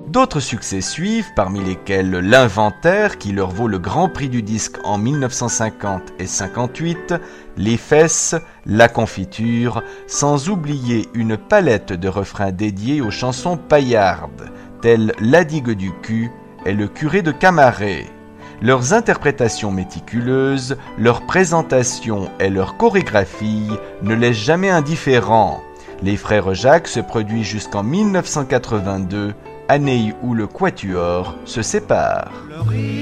D'autres succès suivent, parmi lesquels L'Inventaire, qui leur vaut le Grand Prix du disque en 1950 et 58, Les Fesses, La Confiture, sans oublier une palette de refrains dédiés aux chansons paillardes, telles La Digue du Cul et Le Curé de Camaret. Leurs interprétations méticuleuses, leur présentation et leur chorégraphie ne laissent jamais indifférents. Les frères Jacques se produisent jusqu'en 1982, année où le Quatuor se sépare.